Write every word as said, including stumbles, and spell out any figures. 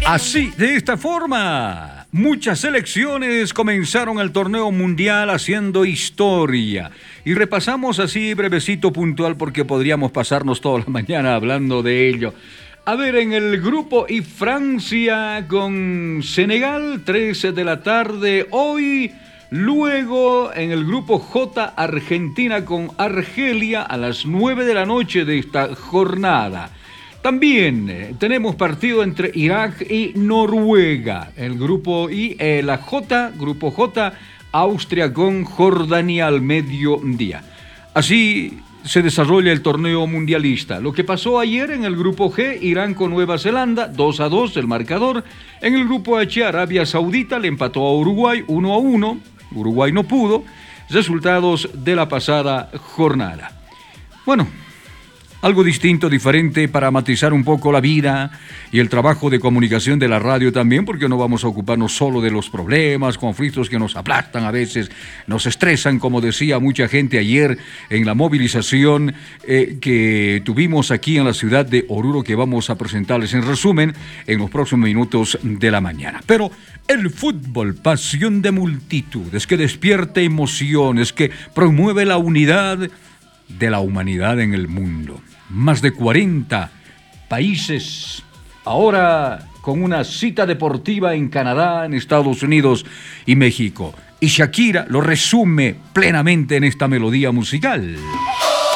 Así, de esta forma, muchas selecciones comenzaron el torneo mundial haciendo historia. Y repasamos así brevecito, puntual, porque podríamos pasarnos toda la mañana hablando de ello. A ver, en el grupo I, Francia con Senegal, trece de la tarde hoy. Luego, en el grupo J, Argentina con Argelia a las nueve de la noche de esta jornada. También eh, tenemos partido entre Irak y Noruega. El grupo I, eh, la J, grupo J, Austria con Jordania al mediodía. Así se desarrolla el torneo mundialista. Lo que pasó ayer en el grupo G, Irán con Nueva Zelanda, dos a dos el marcador. En el grupo H, Arabia Saudita le empató a Uruguay uno a uno. Uruguay no pudo. Resultados de la pasada jornada. Bueno, algo distinto, diferente para matizar un poco la vida y el trabajo de comunicación de la radio también, porque no vamos a ocuparnos solo de los problemas, conflictos que nos aplastan a veces, nos estresan, como decía mucha gente ayer en la movilización eh, que tuvimos aquí en la ciudad de Oruro, que vamos a presentarles en resumen en los próximos minutos de la mañana. Pero el fútbol, pasión de multitudes, que despierta emociones, que promueve la unidad de la humanidad en el mundo. Más de cuarenta países, ahora con una cita deportiva en Canadá, en Estados Unidos y México. Y Shakira lo resume plenamente en esta melodía musical.